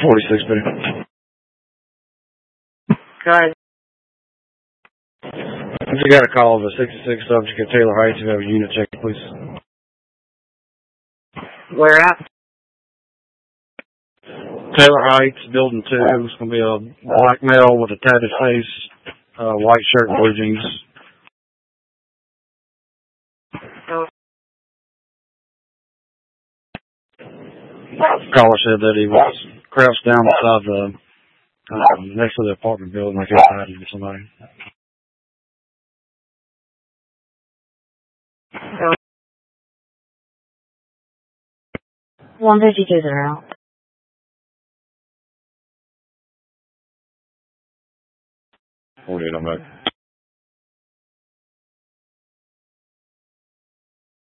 46, Betty. Good. If you got a call of a 66 subject at Taylor Heights, you have a unit check, please. Where at? Taylor Heights, building 2. It's going to be a black male with a tatted face, white shirt and blue jeans. Oh. Caller said that he was crouched down beside the, next to the apartment building like he was hiding from somebody. Oh. 152-0. 48 on back.